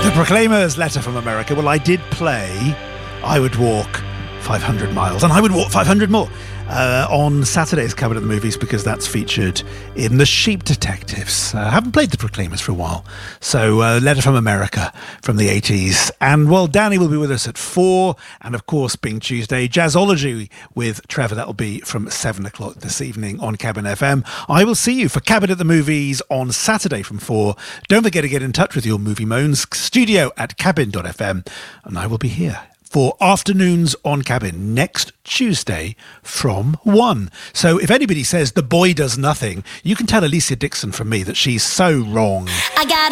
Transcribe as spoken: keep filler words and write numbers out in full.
The Proclaimers, Letter from America. Well, I did play I Would Walk five hundred miles, and I would walk five hundred more uh, on Saturday's Cabin at the Movies, because that's featured in The Sheep Detectives. Uh, I haven't played The Proclaimers for a while, so uh, Letter from America from the eighties. And, well, Danny will be with us at four, and, of course, being Tuesday, Jazzology with Trevor. That'll be from seven o'clock this evening on Cabin F M. I will see you for Cabin at the Movies on Saturday from four. Don't forget to get in touch with your movie moans, studio at cabin dot f m, and I will be here for Afternoons on Cabin next Tuesday from one. So if anybody says the boy does nothing, you can tell Alicia Dixon from me that she's so wrong. I got